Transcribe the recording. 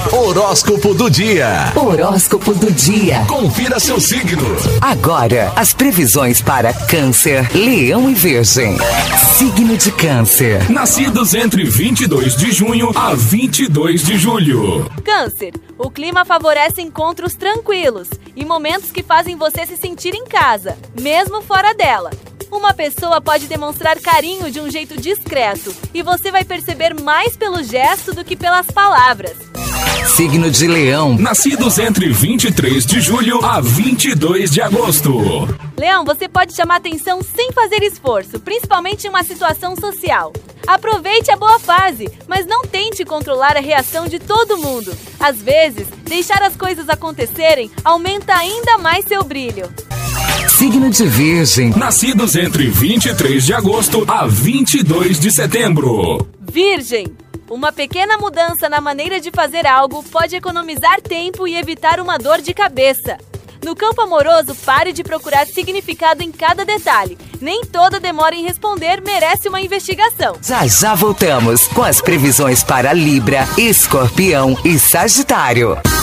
Horóscopo do dia. Horóscopo do dia. Confira seu signo. Agora, as previsões para Câncer, Leão e Virgem. Signo de Câncer. Nascidos entre 22 de junho a 22 de julho. Câncer, o clima favorece encontros tranquilos e momentos que fazem você se sentir em casa, mesmo fora dela. Uma pessoa pode demonstrar carinho de um jeito discreto e você vai perceber mais pelo gesto do que pelas palavras. Signo de Leão. Nascidos entre 23 de julho a 22 de agosto. Leão, você pode chamar atenção sem fazer esforço, principalmente em uma situação social. Aproveite a boa fase, mas não tente controlar a reação de todo mundo. Às vezes, deixar as coisas acontecerem aumenta ainda mais seu brilho. Signo de Virgem. Nascidos entre 23 de agosto a 22 de setembro. Virgem, uma pequena mudança na maneira de fazer algo pode economizar tempo e evitar uma dor de cabeça. No campo amoroso, pare de procurar significado em cada detalhe. Nem toda demora em responder merece uma investigação. Já voltamos com as previsões para Libra, Escorpião e Sagitário.